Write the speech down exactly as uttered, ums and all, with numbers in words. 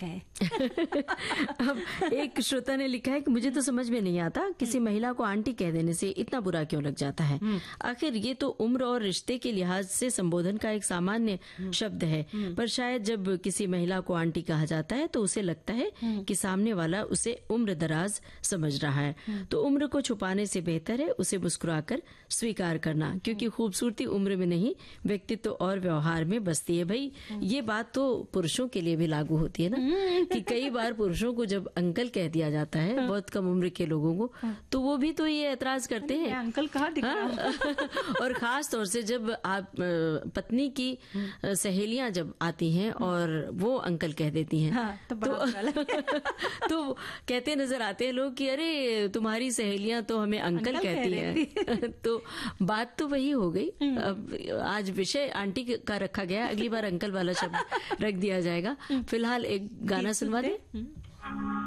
कहे। अब एक श्रोता ने लिखा है कि मुझे तो समझ में नहीं आता किसी महिला को आंटी कह देने से इतना बुरा क्यों लग जाता है। आखिर ये तो उम्र और रिश्ते के लिहाज से संबोधन का एक सामान्य शब्द है, पर शायद जब किसी महिला को आंटी कहा जाता है तो उसे लगता है कि सामने वाला उसे उम्र दराज समझ रहा है। तो उम्र को छुपाने से बेहतर है उसे मुस्कुराकर स्वीकार करना, क्योंकि खूबसूरती उम्र में नहीं व्यक्तित्व और व्यवहार में बसती है। भाई ये बात तो पुरुषों के लिए भी लागू होती है ना, कि कई बार पुरुषों को जब अंकल कह दिया जाता है बहुत कम उम्र के लोगों को, तो वो भी तो ये ऐतराज करते हैं, अंकल कहाँ दिख रहा है? और खास तौर से जब आप पत्नी की सहेलियां जब आती हैं और वो अंकल कह देती हैं, हाँ, तो, तो, तो कहते नजर आते हैं लोग कि अरे तुम्हारी सहेलियां तो हमें अंकल, अंकल कहती हैं। तो बात तो वही हो गई। अब आज विषय आंटी का रखा गया, अगली बार अंकल वाला शब्द रख दिया जाएगा। फिलहाल एक गाना सुनवा दे।